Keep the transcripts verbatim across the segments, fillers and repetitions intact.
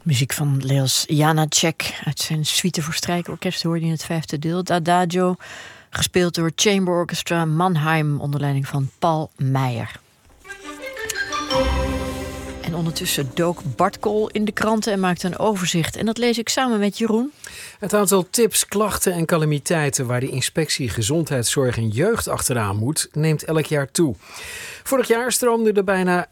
Muziek van Leos Janáček uit zijn suite voor strijkorkest hoorde je in het vijfde deel. Het Adagio, gespeeld door Chamber Orchestra Mannheim onder leiding van Paul Meijer. En ondertussen dook Bart Kool in de kranten en maakte een overzicht. En dat lees ik samen met Jeroen. Het aantal tips, klachten en calamiteiten waar de inspectie Gezondheidszorg en Jeugd achteraan moet, neemt elk jaar toe. Vorig jaar stroomden er bijna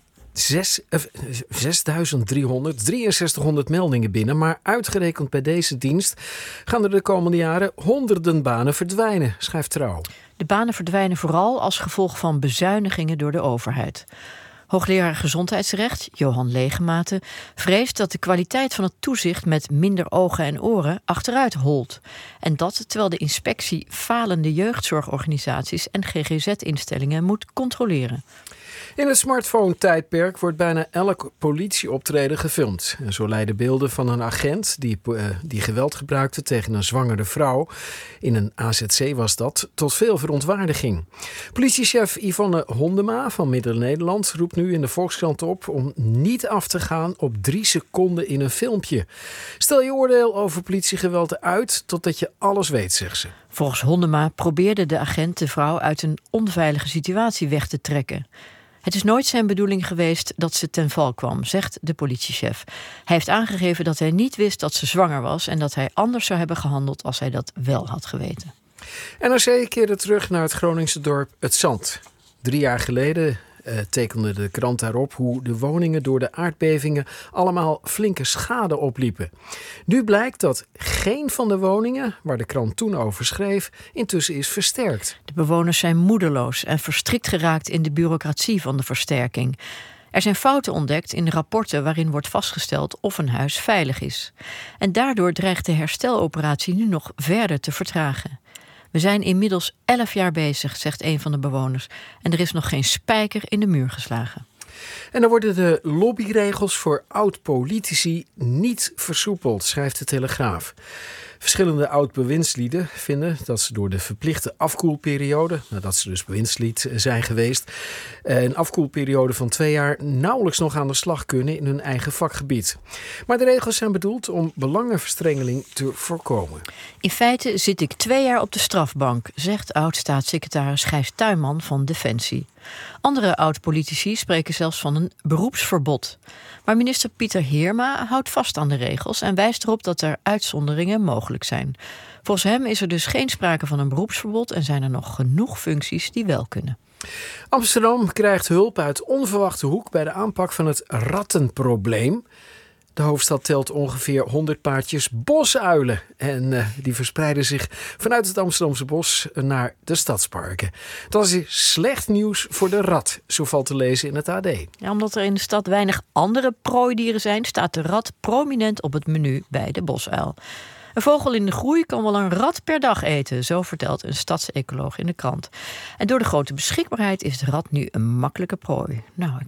zesduizend driehonderd, drieënzestighonderd meldingen binnen. Maar uitgerekend bij deze dienst gaan er de komende jaren honderden banen verdwijnen, schrijft Trouw. De banen verdwijnen vooral als gevolg van bezuinigingen door de overheid. Hoogleraar Gezondheidsrecht, Johan Legematen, vreest dat de kwaliteit van het toezicht met minder ogen en oren achteruit holt. En dat terwijl de inspectie falende jeugdzorgorganisaties en G G Z-instellingen moet controleren. In het smartphone-tijdperk wordt bijna elk politieoptreden gefilmd. En zo leiden beelden van een agent die, uh, die geweld gebruikte tegen een zwangere vrouw, in een A Z C was dat, tot veel verontwaardiging. Politiechef Yvonne Hondema van Midden-Nederland roept nu in de Volkskrant op om niet af te gaan op drie seconden in een filmpje. Stel je oordeel over politiegeweld uit totdat je alles weet, zegt ze. Volgens Hondema probeerde de agent de vrouw uit een onveilige situatie weg te trekken. Het is nooit zijn bedoeling geweest dat ze ten val kwam, zegt de politiechef. Hij heeft aangegeven dat hij niet wist dat ze zwanger was en dat hij anders zou hebben gehandeld als hij dat wel had geweten. N R C keerde terug naar het Groningse dorp Het Zand. Drie jaar geleden uh, tekende de krant daarop hoe de woningen door de aardbevingen allemaal flinke schade opliepen. Nu blijkt dat geen van de woningen, waar de krant toen over schreef, intussen is versterkt. De bewoners zijn moedeloos en verstrikt geraakt in de bureaucratie van de versterking. Er zijn fouten ontdekt in de rapporten waarin wordt vastgesteld of een huis veilig is. En daardoor dreigt de hersteloperatie nu nog verder te vertragen. We zijn inmiddels elf jaar bezig, zegt een van de bewoners. En er is nog geen spijker in de muur geslagen. En dan worden de lobbyregels voor oud-politici niet versoepeld, schrijft de Telegraaf. Verschillende oud-bewindslieden vinden dat ze door de verplichte afkoelperiode, nadat ze dus bewindslid zijn geweest, een afkoelperiode van twee jaar nauwelijks nog aan de slag kunnen in hun eigen vakgebied. Maar de regels zijn bedoeld om belangenverstrengeling te voorkomen. In feite zit ik twee jaar op de strafbank, zegt oud-staatssecretaris Gijs Tuinman van Defensie. Andere oud-politici spreken zelfs van een beroepsverbod. Maar minister Pieter Heerma houdt vast aan de regels en wijst erop dat er uitzonderingen mogelijk zijn. Volgens hem is er dus geen sprake van een beroepsverbod en zijn er nog genoeg functies die wel kunnen. Amsterdam krijgt hulp uit onverwachte hoek bij de aanpak van het rattenprobleem. De hoofdstad telt ongeveer honderd paardjes bosuilen. En uh, die verspreiden zich vanuit het Amsterdamse bos naar de stadsparken. Dat is slecht nieuws voor de rat, zo valt te lezen in het A D. Ja, omdat er in de stad weinig andere prooidieren zijn, staat de rat prominent op het menu bij de bosuil. Een vogel in de groei kan wel een rat per dag eten, zo vertelt een stadsecoloog in de krant. En door de grote beschikbaarheid is de rat nu een makkelijke prooi. Nou,